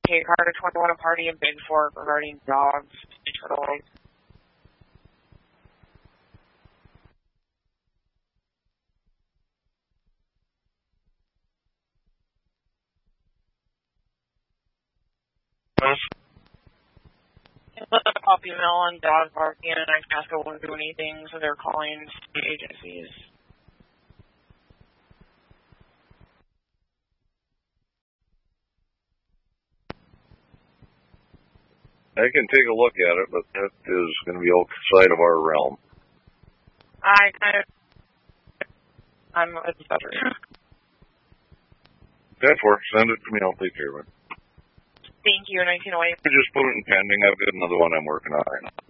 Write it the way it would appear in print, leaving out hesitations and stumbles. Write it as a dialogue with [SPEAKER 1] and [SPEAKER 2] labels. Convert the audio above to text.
[SPEAKER 1] K Carter 21 a party in Big Fork regarding dogs and turtles. It's a puppy mill and dog barking, and Itasca won't do anything, so they're calling state agencies.
[SPEAKER 2] I can take a look at it, but that is going to be outside of our realm.
[SPEAKER 1] It's better.
[SPEAKER 2] That's for send it to me. I'll take care of it.
[SPEAKER 1] Thank you, 1908.
[SPEAKER 2] Just put it in pending. I've got another one I'm working on right now.